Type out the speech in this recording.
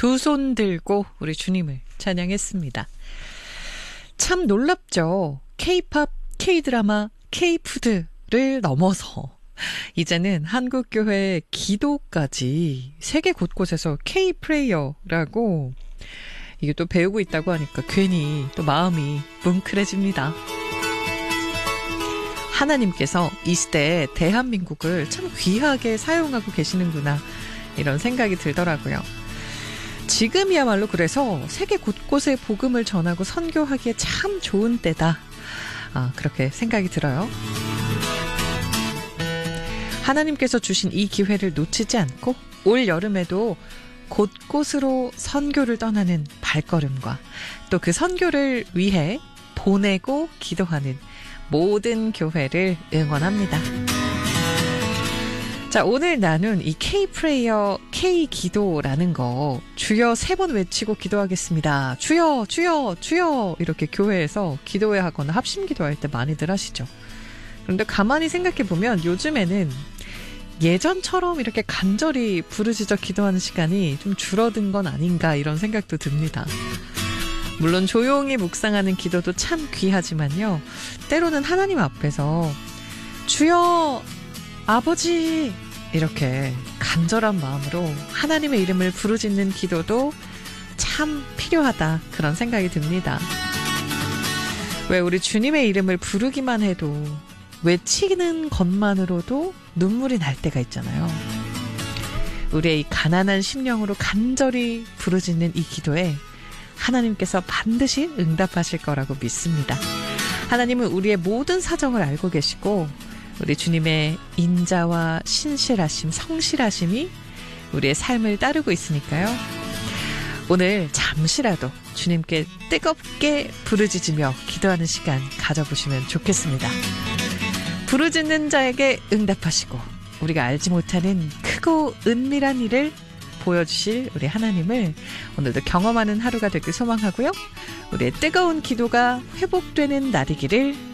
두 손 들고 우리 주님을 찬양했습니다. 참 놀랍죠. K-팝, K-드라마, K-푸드를 넘어서 이제는 한국교회 기도까지 세계 곳곳에서 K-프레이어라고 이게 또 배우고 있다고 하니까 괜히 또 마음이 뭉클해집니다. 하나님께서 이 시대에 대한민국을 참 귀하게 사용하고 계시는구나 이런 생각이 들더라고요. 지금이야말로 그래서 세계 곳곳에 복음을 전하고 선교하기에 참 좋은 때다. 그렇게 생각이 들어요. 하나님께서 주신 이 기회를 놓치지 않고 올 여름에도 곳곳으로 선교를 떠나는 발걸음과 또 그 선교를 위해 보내고 기도하는 모든 교회를 응원합니다. 자, 오늘 나눈 이 K-프레이어, K-기도라는 거 주여 3번 외치고 기도하겠습니다. 주여, 주여, 주여 이렇게 교회에서 기도회 하거나 합심 기도할 때 많이들 하시죠. 그런데 가만히 생각해보면 요즘에는 예전처럼 이렇게 간절히 부르짖어 기도하는 시간이 좀 줄어든 건 아닌가 이런 생각도 듭니다. 물론 조용히 묵상하는 기도도 참 귀하지만요. 때로는 하나님 앞에서 주여 아버지 이렇게 간절한 마음으로 하나님의 이름을 부르짖는 기도도 참 필요하다 그런 생각이 듭니다. 왜 우리 주님의 이름을 부르기만 해도 외치는 것만으로도 눈물이 날 때가 있잖아요. 우리의 이 가난한 심령으로 간절히 부르짖는 이 기도에 하나님께서 반드시 응답하실 거라고 믿습니다. 하나님은 우리의 모든 사정을 알고 계시고 우리 주님의 인자와 신실하심, 성실하심이 우리의 삶을 따르고 있으니까요. 오늘 잠시라도 주님께 뜨겁게 부르짖으며 기도하는 시간 가져보시면 좋겠습니다. 부르짖는 자에게 응답하시고 우리가 알지 못하는 크고 은밀한 일을 보여주실 우리 하나님을 오늘도 경험하는 하루가 되길 소망하고요. 우리의 뜨거운 기도가 회복되는 날이기를